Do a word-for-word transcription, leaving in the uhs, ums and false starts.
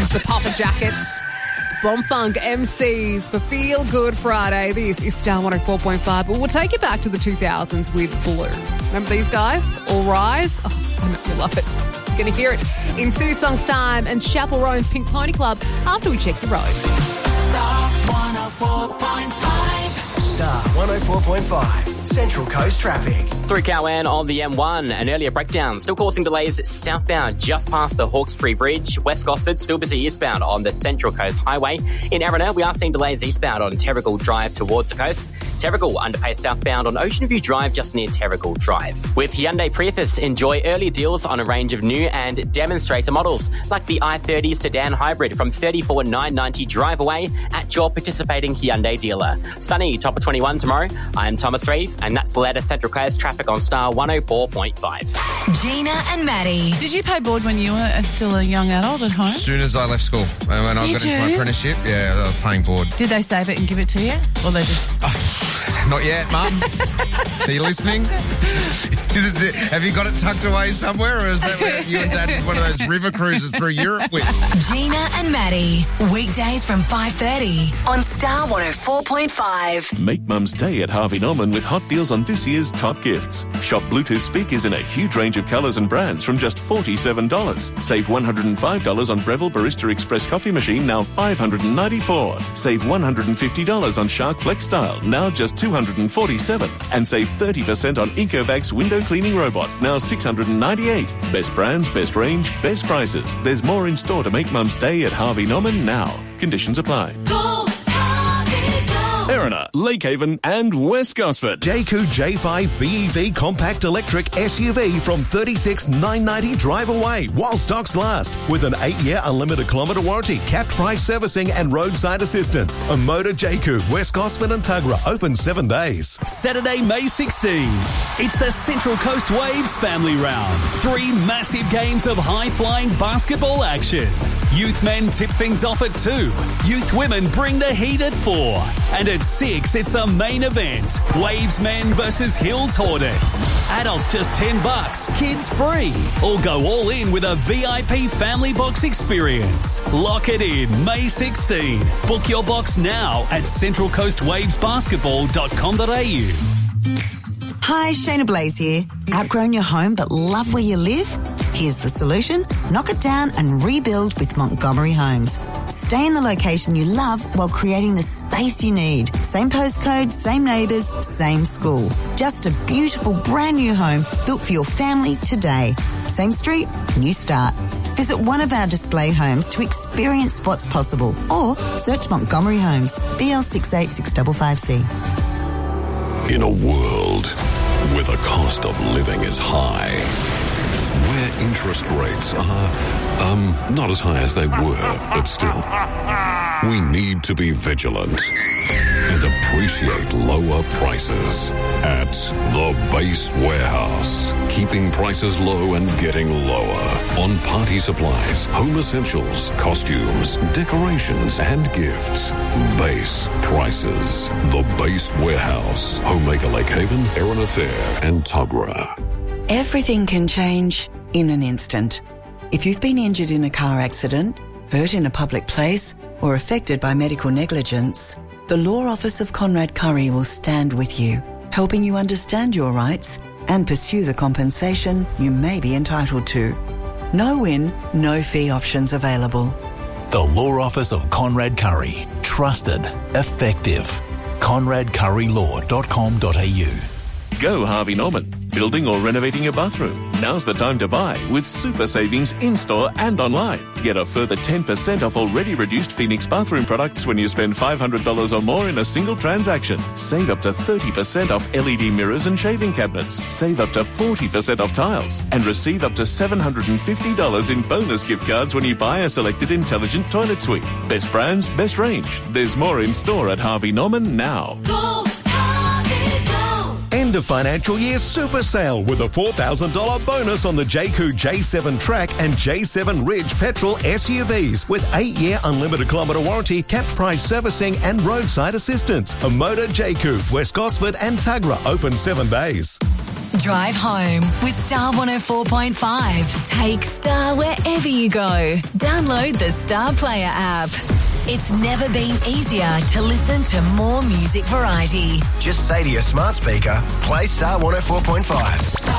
the Puffer Jackets. Bomb Funk M Cs for Feel Good Friday. This is Star one oh four point five, but we'll take you back to the two thousands with Blue. Remember these guys? All Rise? Oh, I know you love it. You're going to hear it in two songs' time and Chapel Roan's Pink Pony Club after we check the road. Star one oh four point five. Star one oh four point five. Central Coast traffic. Through Cowan on the M one, an earlier breakdown still causing delays southbound just past the Hawkesbury Bridge. West Gosford still busy eastbound on the Central Coast Highway. In Erina, we are seeing delays eastbound on Terrigal Drive towards the coast. Terrigal underpass southbound on Ocean View Drive just near Terrigal Drive. With Hyundai Prius, enjoy early deals on a range of new and demonstrator models like the i thirty Sedan Hybrid from thirty-four thousand nine hundred ninety dollars drive away at your participating Hyundai dealer. Sunny, top of twenty-one tomorrow. I'm Thomas Reeve, and that's the latest Central Coast traffic on Star one oh four point five. Gina and Maddie. Did you pay board when you were still a young adult at home? As soon as I left school, when I got Did into you? my apprenticeship, yeah, I was paying board. Did they save it and give it to you? Or they just... Not yet, Mum. Are you listening? Is the, have you got it tucked away somewhere, or is that where you and Dad did one of those river cruises through Europe with? Gina and Maddie. Weekdays from five thirty on Star one oh four point five. Make Mum's Day at Harvey Norman with hot deals on this year's top gifts. Shop Bluetooth speakers in a huge range of colours and brands from just forty-seven dollars. Save one hundred five dollars on Breville Barista Express coffee machine, now five hundred ninety-four dollars. Save one hundred fifty dollars on Shark Flex Style, now just two hundred forty-seven dollars. And save thirty percent on Ecovacs window cleaning robot, now six hundred ninety-eight dollars. Best brands, best range, best prices. There's more in store to make Mum's Day at Harvey Norman now. Conditions apply. Go, Harvey, go. Erina, Lakehaven and West Gosford. Jayco J five B E V Compact Electric S U V from thirty-six thousand nine hundred ninety dollars drive away while stocks last. With an eight-year unlimited kilometre warranty, capped price servicing and roadside assistance. A Motor Jayco, West Gosford and Tuggerah, open seven days. Saturday, May sixteenth. It's the Central Coast Waves Family Round. Three massive games of high-flying basketball action. Youth men tip things off at two. Youth women bring the heat at four. And at six, it's the main event. Waves men versus Hills Hornets. Adults just ten bucks, kids free. Or go all in with a V I P family box experience. Lock it in May sixteenth. Book your box now at central coast waves basketball dot com dot a u. Hi, Shayna Blaze here. Outgrown your home but love where you live? Here's the solution. Knock it down and rebuild with Montgomery Homes. Stay in the location you love while creating the space you need. Same postcode, same neighbours, same school. Just a beautiful brand new home built for your family today. Same street, new start. Visit one of our display homes to experience what's possible or search Montgomery Homes, B L six eight six five five C. In a world where the cost of living is high, where interest rates are, um, not as high as they were, but still, we need to be vigilant and appreciate lower prices at The Base Warehouse. Keeping prices low and getting lower on party supplies, home essentials, costumes, decorations, and gifts. Base prices. The Base Warehouse. Homemaker Lakehaven, Erina Fair, and Tuggerah. Everything can change in an instant. If you've been injured in a car accident, hurt in a public place, or affected by medical negligence, the Law Office of Conrad Curry will stand with you, helping you understand your rights and pursue the compensation you may be entitled to. No win, no fee options available. The Law Office of Conrad Curry. Trusted. Effective. conrad curry law dot com dot a u. Go Harvey Norman. Building or renovating your bathroom? Now's the time to buy with super savings in-store and online. Get a further ten percent off already reduced Phoenix bathroom products when you spend five hundred dollars or more in a single transaction. Save up to thirty percent off L E D mirrors and shaving cabinets. Save up to forty percent off tiles. And receive up to seven hundred fifty dollars in bonus gift cards when you buy a selected intelligent toilet suite. Best brands, best range. There's more in store at Harvey Norman now. Go, Harvey, go. End of financial year super sale with a four thousand dollars bonus on the Jayco J seven Track and J seven Ridge petrol S U Vs with eight-year unlimited kilometre warranty, capped price servicing and roadside assistance. A Motor Jayco, West Gosford and Tuggerah, open seven days. Drive home with Star one oh four point five. Take Star wherever you go. Download the Star Player app. It's never been easier to listen to more music variety. Just say to your smart speaker, play Star one oh four point five.